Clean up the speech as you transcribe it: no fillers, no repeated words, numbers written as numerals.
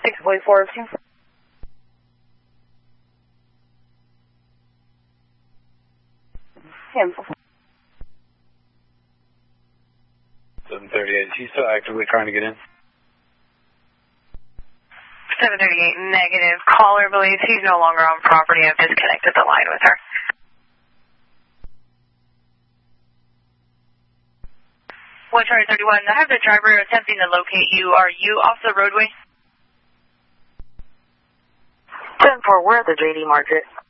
644. 738, is he still actively trying to get in? 738, negative. Caller believes he's no longer on property. I've disconnected the line with her. One Charlie 31, I have the driver attempting to locate you. Are you off the roadway? 10-4, we're at the JD Market.